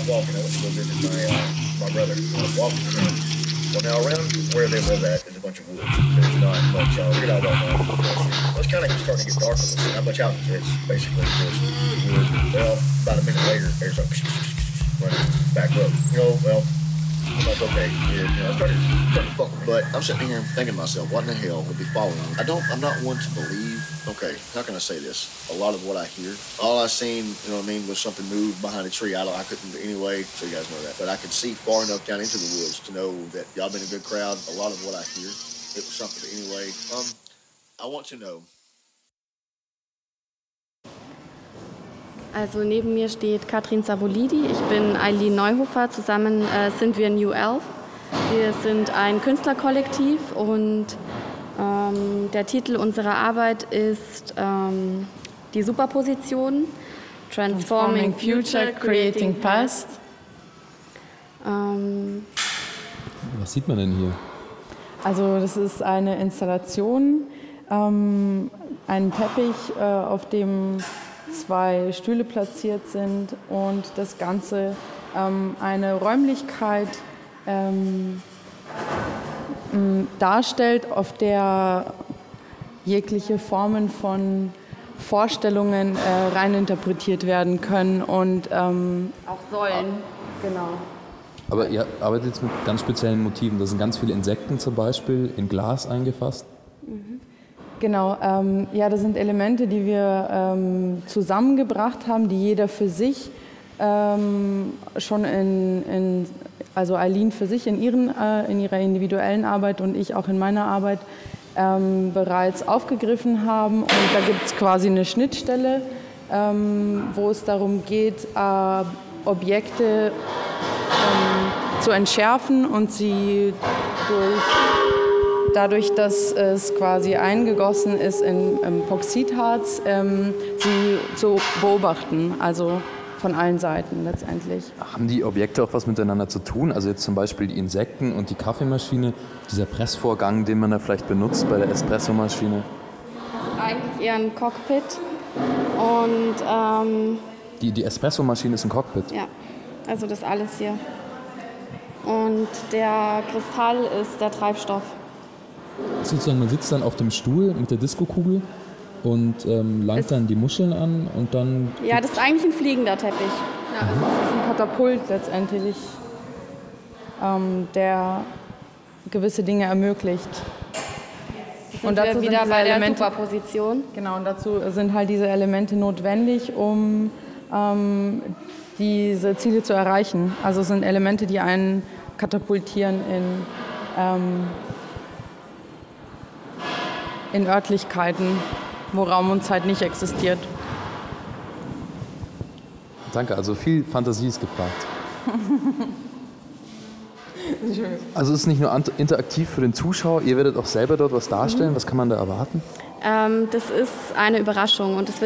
out walking. I went to go visit my brother. I was walking with him. Well, now around where they live at is a bunch of woods. There's not much. We're not walking around. It's kind of starting to get dark a little bit. Not much out. It's basically just wood. Well, about a minute later, there's a running back road. Well, I'm like, okay, yeah, I started to fuck with it. But I'm sitting here thinking to myself, what in the hell would be following me? I'm not one to believe, okay, how can I say this? A lot of what I hear, all I seen, was something move behind a tree. I couldn't in any way, so you guys know that. But I could see far enough down into the woods to know that y'all been a good crowd. A lot of what I hear, it was something. Anyway, I want to know. Also neben mir steht Katrin Savolidi, ich bin Eileen Neuhofer, zusammen sind wir New Elf. Wir sind ein Künstlerkollektiv und der Titel unserer Arbeit ist die Superposition, Transforming Future, Creating Past. Was sieht man denn hier? Also das ist eine Installation, ein Teppich, auf dem 2 Stühle platziert sind und das Ganze eine Räumlichkeit darstellt, auf der jegliche Formen von Vorstellungen reininterpretiert werden können und auch sollen. Genau. Aber ihr arbeitet jetzt mit ganz speziellen Motiven. Da sind ganz viele Insekten zum Beispiel in Glas eingefasst. Genau, ja, das sind Elemente, die wir zusammengebracht haben, die jeder für sich schon also Eileen für sich in ihrer individuellen Arbeit und ich auch in meiner Arbeit bereits aufgegriffen haben. Und da gibt es quasi eine Schnittstelle, wo es darum geht, Objekte zu entschärfen und sie dadurch, dass es quasi eingegossen ist in Epoxidharz, sie zu beobachten, also von allen Seiten letztendlich. Haben die Objekte auch was miteinander zu tun? Also jetzt zum Beispiel die Insekten und die Kaffeemaschine, dieser Pressvorgang, den man da vielleicht benutzt bei der Espressomaschine? Das ist eigentlich eher ein Cockpit und Die Espressomaschine ist ein Cockpit? Ja, also das alles hier. Und der Kristall ist der Treibstoff. Sozusagen, man sitzt dann auf dem Stuhl mit der Diskokugel und langt dann die Muscheln an und dann... Ja, das ist eigentlich ein fliegender Teppich. Ja, das ist ein Katapult letztendlich, der gewisse Dinge ermöglicht. Und dazu sind wieder bei der Superposition. Genau, und dazu sind halt diese Elemente notwendig, um diese Ziele zu erreichen. Also es sind Elemente, die einen katapultieren in Örtlichkeiten, wo Raum und Zeit nicht existiert. Danke, also viel Fantasie ist gefragt. Also es ist nicht nur interaktiv für den Zuschauer, ihr werdet auch selber dort was darstellen. Was kann man da erwarten? Das ist eine Überraschung und es